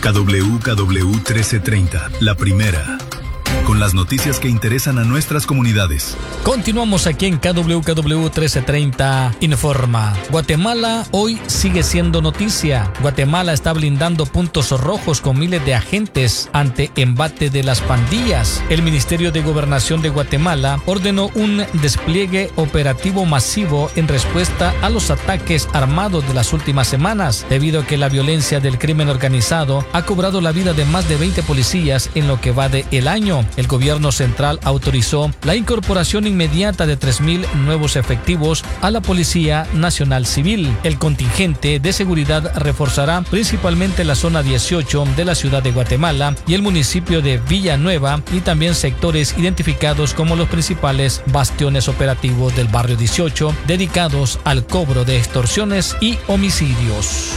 KWKW 1330, la primera. Con las noticias que interesan a nuestras comunidades. Continuamos aquí en KWKW 1330 Informa. Guatemala hoy sigue siendo noticia. Guatemala está blindando puntos rojos con miles de agentes ante embate de las pandillas. El Ministerio de Gobernación de Guatemala ordenó un despliegue operativo masivo en respuesta a los ataques armados de las últimas semanas, debido a que la violencia del crimen organizado ha cobrado la vida de más de 20 policías en lo que va del año. El gobierno central autorizó la incorporación inmediata de 3,000 nuevos efectivos a la Policía Nacional Civil. El contingente de seguridad reforzará principalmente la zona 18 de la ciudad de Guatemala y el municipio de Villanueva, y también sectores identificados como los principales bastiones operativos del barrio 18, dedicados al cobro de extorsiones y homicidios.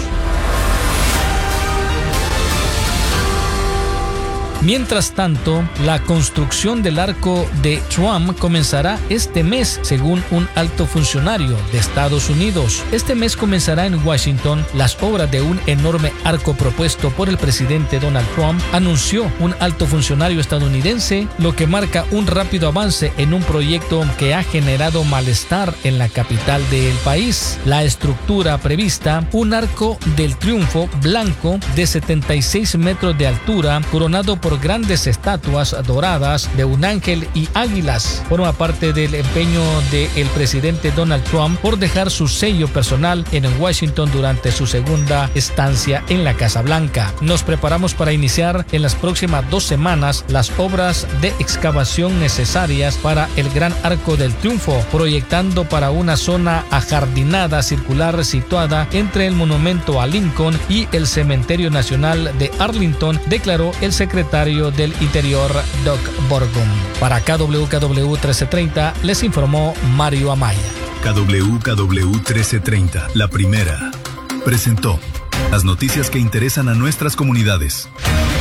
Mientras tanto, la construcción del Arco de Trump comenzará este mes, según un alto funcionario de Estados Unidos. Este mes comenzará en Washington las obras de un enorme arco propuesto por el presidente Donald Trump, anunció un alto funcionario estadounidense, lo que marca un rápido avance en un proyecto que ha generado malestar en la capital del país. La estructura prevista, un arco del triunfo blanco de 76 metros de altura, coronado por grandes estatuas doradas de un ángel y águilas, forma parte del empeño del presidente Donald Trump por dejar su sello personal en Washington durante su segunda estancia en la Casa Blanca. Nos preparamos para iniciar en las próximas 2 semanas las obras de excavación necesarias para el Gran Arco del Triunfo, proyectando para una zona ajardinada circular situada entre el monumento a Lincoln y el Cementerio Nacional de Arlington, declaró el secretario del Interior, Doug Burgum. Para KWKW 1330 les informó Mario Amaya. KWKW 1330, la primera, presentó las noticias que interesan a nuestras comunidades.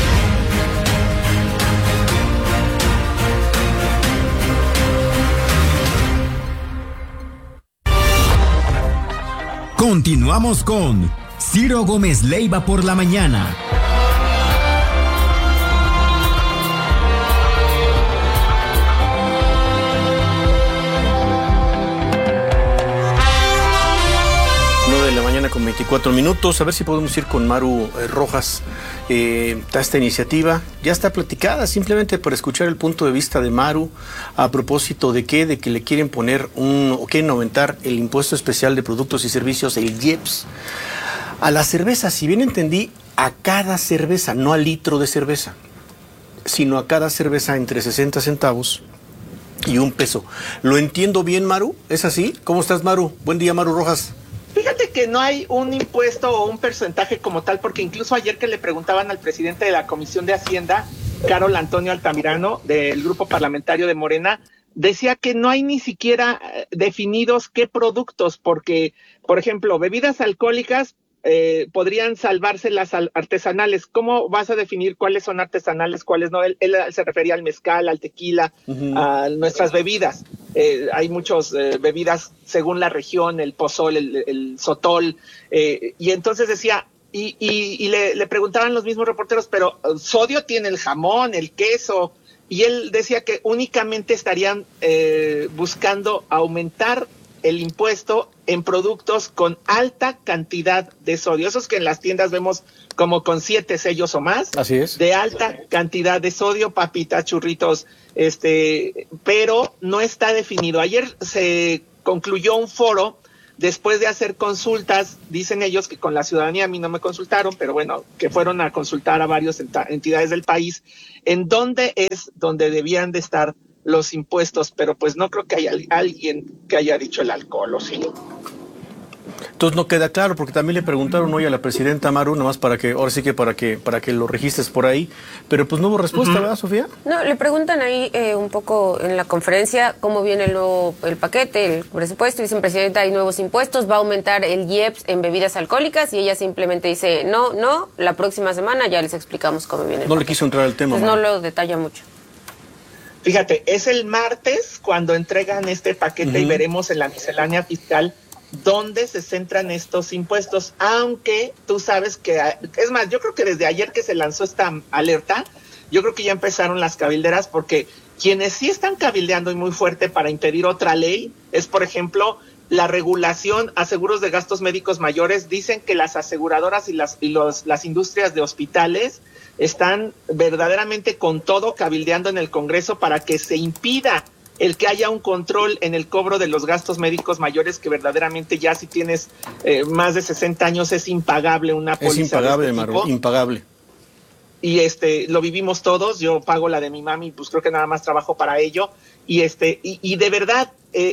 Continuamos con Ciro Gómez Leiva por la mañana. Con 24 minutos, a ver si podemos ir con Maru Rojas. Esta iniciativa ya está platicada, simplemente para escuchar el punto de vista de Maru a propósito de qué, de que le quieren poner o quieren aumentar el impuesto especial de productos y servicios, el IEPS, a la cerveza. Si bien entendí, a cada cerveza, no al litro de cerveza, sino a cada cerveza entre 60 centavos y $1. ¿Lo entiendo bien, Maru? ¿Es así? ¿Cómo estás, Maru? Buen día, Maru Rojas. Fíjate que no hay un impuesto o un porcentaje como tal, porque incluso ayer que le preguntaban al presidente de la Comisión de Hacienda, Carol Antonio Altamirano, del grupo parlamentario de Morena, decía que no hay ni siquiera definidos qué productos, porque, por ejemplo, bebidas alcohólicas podrían salvarse las artesanales. ¿Cómo vas a definir cuáles son artesanales, cuáles no? Él se refería al mezcal, al tequila, a nuestras bebidas. Hay muchas bebidas según la región, el pozol, el sotol, y entonces decía, y le preguntaban los mismos reporteros, pero sodio tiene el jamón, el queso, y él decía que únicamente estarían buscando aumentar el impuesto en productos con alta cantidad de sodio, esos que en las tiendas vemos como con 7 sellos o más. Así es. De alta cantidad de sodio, papitas, churritos, pero no está definido. Ayer se concluyó un foro después de hacer consultas, dicen ellos que con la ciudadanía, a mí no me consultaron, pero bueno, que fueron a consultar a varias entidades del país, en dónde es donde debían de estar los impuestos, pero pues no creo que haya alguien que haya dicho el alcohol, ¿o sí? Entonces no queda claro, porque también le preguntaron hoy a la presidenta Maru, nomás para que, ahora sí que para que lo registres por ahí, pero pues no hubo respuesta, ¿verdad, Sofía? No, le preguntan ahí un poco en la conferencia cómo viene el paquete, el presupuesto, y dicen, presidenta, hay nuevos impuestos, va a aumentar el IEPS en bebidas alcohólicas, y ella simplemente dice, no, la próxima semana ya les explicamos cómo viene el paquete. No le quiso entrar al tema. Pues no lo detalla mucho. Fíjate, es el martes cuando entregan este paquete y veremos en la miscelánea fiscal dónde se centran estos impuestos, aunque tú sabes que, es más, yo creo que desde ayer que se lanzó esta alerta, yo creo que ya empezaron las cabilderas, porque quienes sí están cabildeando y muy fuerte para impedir otra ley es, por ejemplo, la regulación a seguros de gastos médicos mayores. Dicen que las aseguradoras y las industrias de hospitales están verdaderamente con todo cabildeando en el Congreso para que se impida el que haya un control en el cobro de los gastos médicos mayores, que verdaderamente ya si tienes más de 60 años es impagable una póliza. Es impagable, de este tipo. Impagable. Y lo vivimos todos. Yo pago la de mi mami, pues creo que nada más trabajo para ello. Y de verdad,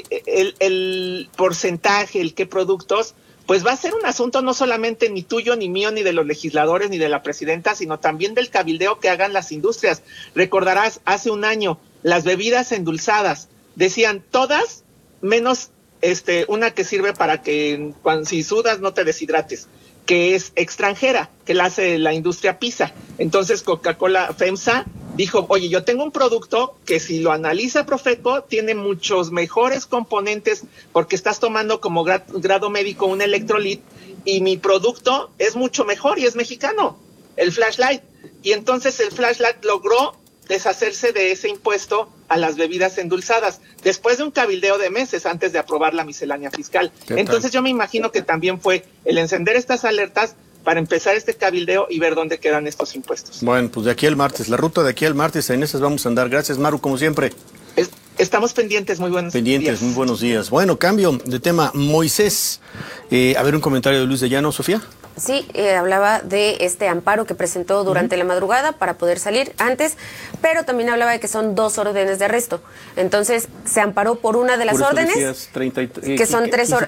el porcentaje, el qué productos, pues va a ser un asunto no solamente ni tuyo, ni mío, ni de los legisladores, ni de la presidenta, sino también del cabildeo que hagan las industrias. Recordarás, hace un año, las bebidas endulzadas, decían todas, menos una que sirve para que si sudas no te deshidrates, que es extranjera, que la hace la industria PISA. Entonces Coca-Cola FEMSA dijo, oye, yo tengo un producto que si lo analiza Profeco tiene muchos mejores componentes porque estás tomando como grado médico un electrolit y mi producto es mucho mejor y es mexicano, el Flashlight. Y entonces el Flashlight logró deshacerse de ese impuesto a las bebidas endulzadas, después de un cabildeo de meses antes de aprobar la miscelánea fiscal. Entonces yo me imagino que también fue el encender estas alertas para empezar este cabildeo y ver dónde quedan estos impuestos. Bueno, pues de aquí al martes, la ruta de aquí al martes, en esas vamos a andar. Gracias, Maru, como siempre. Estamos pendientes, muy buenos días. Muy buenos días. Bueno, cambio de tema. Moisés, a ver un comentario de Luis de Llano, Sofía. Sí, hablaba de este amparo que presentó durante la madrugada para poder salir antes, pero también hablaba de que son 2 órdenes de arresto. Entonces, se amparó por una de las órdenes, que son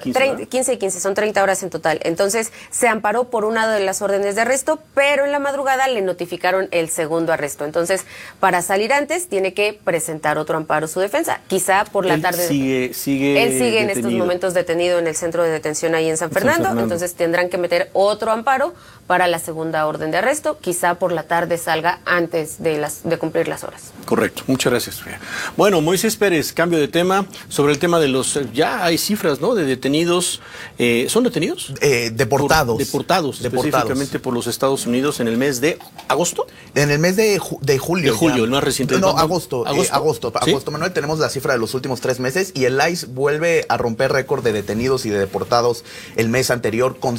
15 y 15, son 30 horas en total. Entonces, se amparó por una de las órdenes de arresto, pero en la madrugada le notificaron el segundo arresto. Entonces, para salir antes, tiene que presentar otro amparo su defensa. Quizá por la tarde. Él sigue en estos momentos detenido en el centro de detención ahí en San Fernando. Entonces, tendrán que meter otro amparo para la segunda orden de arresto. Quizá por la tarde salga antes de cumplir las horas. Correcto, muchas gracias, Sofía. Bueno, Moisés Pérez, cambio de tema, sobre el tema de los, ya hay cifras, ¿no?, de detenidos. ¿Son detenidos? Deportados. Específicamente por los Estados Unidos en el mes de agosto. En el mes de julio. De julio, el más reciente. No, agosto. ¿Sí? Manuel, tenemos la cifra de los últimos 3 meses y el ICE vuelve a romper récord de detenidos y de deportados el mes anterior con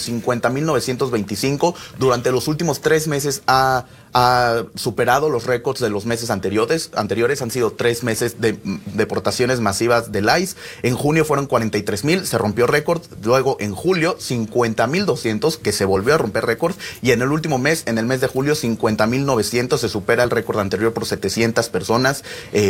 50,925. Durante los últimos 3 meses ha superado los récords de los meses anteriores. Han sido 3 meses de deportaciones masivas del ICE. En junio fueron 43,000, se rompió récord. Luego en julio 50,200, que se volvió a romper récord. Y en el último mes, en el mes de julio, 50,900, se supera el récord anterior por 700 personas.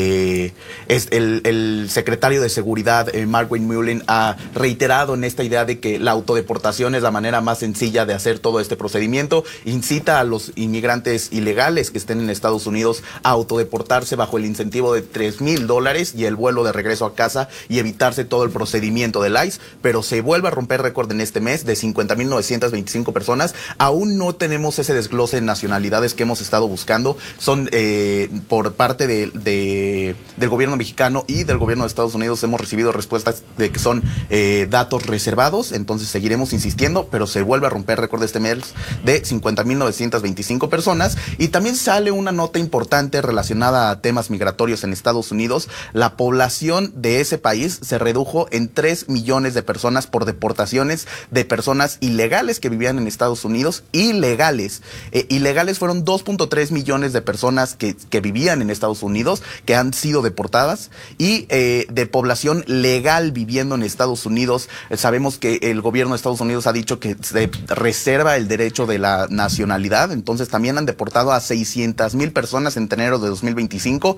Es el secretario de Seguridad, Mark Mullen, ha reiterado en esta idea de que la autodeportación es la manera más sencilla de hacer todo este procedimiento. Incita a los inmigrantes ilegales que estén en Estados Unidos a autodeportarse bajo el incentivo de $3,000 y el vuelo de regreso a casa y evitarse todo el procedimiento del ICE, pero se vuelve a romper récord en este mes de 50,925 personas. Aún no tenemos ese desglose de nacionalidades que hemos estado buscando. Son por parte del gobierno mexicano y del gobierno de Estados Unidos hemos recibido respuestas de que son datos reservados, entonces seguiremos insistiendo, pero se vuelve a romper récord este mes de 50,925 personas. Y también sale una nota importante relacionada a temas migratorios en Estados Unidos. La población de ese país se redujo en 3 millones de personas por deportaciones de personas ilegales que vivían en Estados Unidos. Ilegales fueron 2.3 millones de personas que vivían en Estados Unidos, que han sido deportadas. Y de población legal viviendo en Estados Unidos, sabemos que el gobierno de Estados Unidos ha dicho que se reserva el derecho de la nacionalidad. Entonces también han deportado a 600,000 personas en enero de 2025